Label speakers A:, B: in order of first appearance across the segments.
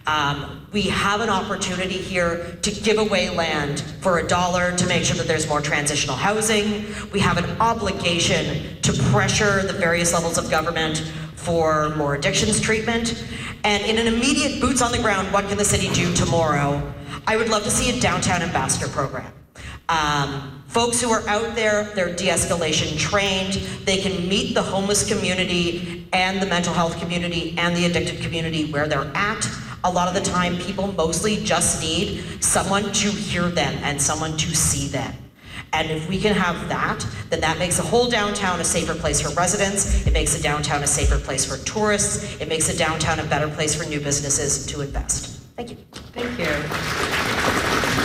A: We have an opportunity here to give away land for $1 to make sure that there's more transitional housing. We have an obligation to pressure the various levels of government for more addictions treatment. And in an immediate boots on the ground, what can the city do tomorrow? I would love to see a downtown ambassador program. Folks who are out there, they're de-escalation trained. They can meet the homeless community and the mental health community and the addicted community where they're at. A lot of the time, people mostly just need someone to hear them and someone to see them. And if we can have that, then that makes the whole downtown a safer place for residents. It makes the downtown a safer place for tourists. It makes the downtown a better place for new businesses to invest. Thank you.
B: Thank you.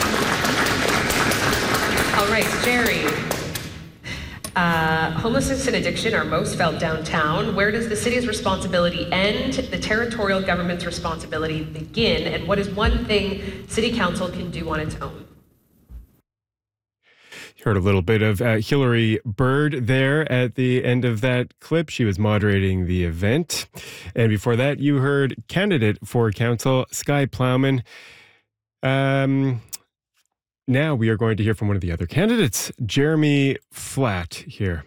B: All right, Jerry. Homelessness and addiction are most felt downtown. Where does the city's responsibility end, the territorial government's responsibility begin, and what is one thing City Council can do on its own?
C: You heard a little bit of Hillary Bird there at the end of that clip. She was moderating the event. And before that, you heard candidate for council, Skye Plowman. Now we are going to hear from one of the other candidates, Jeremy Flatt here.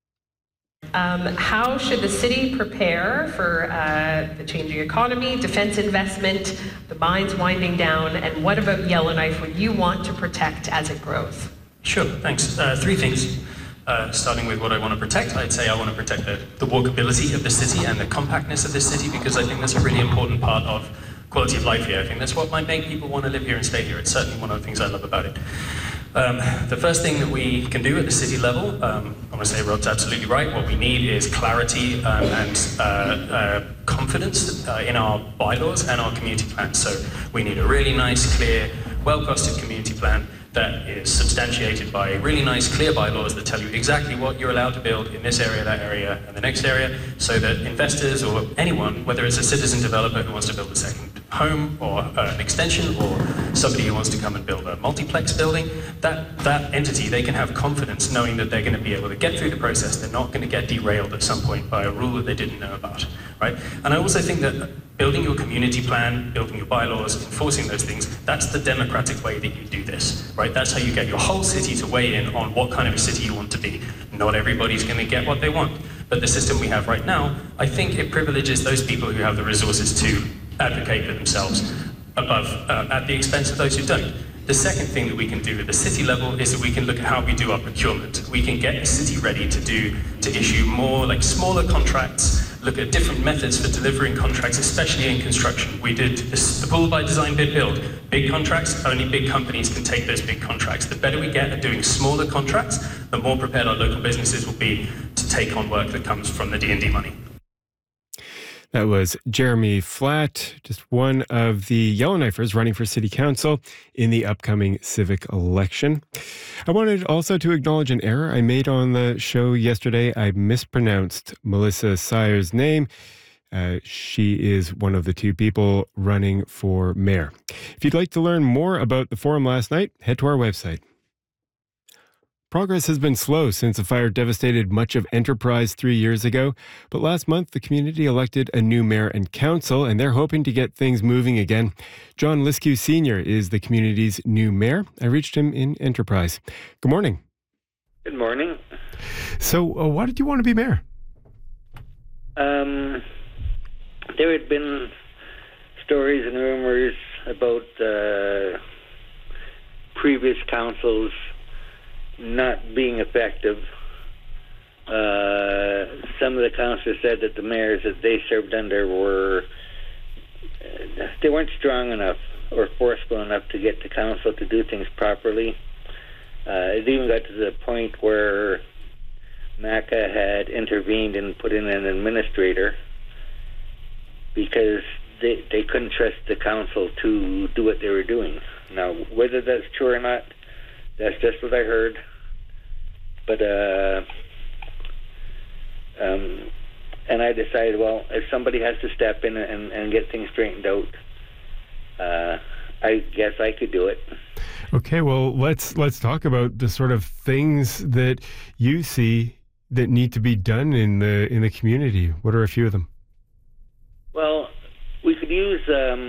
B: How should the city prepare for the changing economy, defense investment, the mines winding down, and what about Yellowknife would you want to protect as it grows?
D: Sure, thanks. Three things. Starting with what I want to protect, I'd say I want to protect the walkability of the city and the compactness of the city, because I think that's a really important part of quality of life here. I think that's what might make people want to live here and stay here. It's certainly one of the things I love about it. The first thing that we can do at the city level, I want to say Rod's absolutely right. What we need is clarity and confidence in our bylaws and our community plans. So we need a really nice, clear, well-costed community plan that is substantiated by really nice, clear bylaws that tell you exactly what you're allowed to build in this area, that area, and the next area, so that investors or anyone, whether it's a citizen developer who wants to build a second home or an extension, or somebody who wants to come and build a multiplex building, that entity, they can have confidence knowing that they're going to be able to get through the process. They're not going to get derailed at some point by a rule that they didn't know about, right? And I also think that building your community plan, building your bylaws, enforcing those things, that's the democratic way that you do this, right? That's how you get your whole city to weigh in on what kind of a city you want to be. Not everybody's going to get what they want, but the system we have right now, I think it privileges those people who have the resources to advocate for themselves above, at the expense of those who don't. The second thing that we can do at the city level is that we can look at how we do our procurement. We can get the city ready to issue more like smaller contracts, look at different methods for delivering contracts, especially in construction. We did the pool by design, bid build. Big contracts, only big companies can take those big contracts. The better we get at doing smaller contracts, the more prepared our local businesses will be to take on work that comes from the D&D money.
C: That was Jeremy Flatt, just one of the Yellowknifers running for City Council in the upcoming civic election. I wanted also to acknowledge an error I made on the show yesterday. I mispronounced Melissa Sayer's name. She is one of the two people running for mayor. If you'd like to learn more about the forum last night, head to our website. Progress has been slow since a fire devastated much of Enterprise 3 years ago, but last month the community elected a new mayor and council, and they're hoping to get things moving again. John Liskew Sr. is the community's new mayor. I reached him in Enterprise. Good morning.
E: Good morning.
C: So, why did you want to be mayor?
E: There had been stories and rumors about previous councils not being effective. Some of the councillors said that the mayors that they served under they weren't strong enough or forceful enough to get the council to do things properly. It even got to the point where MACA had intervened and put in an administrator because they couldn't trust the council to do what they were doing. Now, whether that's true or not, that's just what I heard. But and I decided, well, if somebody has to step in and get things straightened out, I guess I could do it.
C: Okay, well, let's talk about the sort of things that you see that need to be done in the community. What are a few of them?
E: Well, we could use